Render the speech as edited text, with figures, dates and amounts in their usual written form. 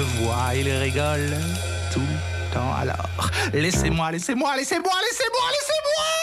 voit, il rigole tout le temps. Alors, laissez-moi, laissez-moi, laissez-moi, laissez-moi, laissez-moi!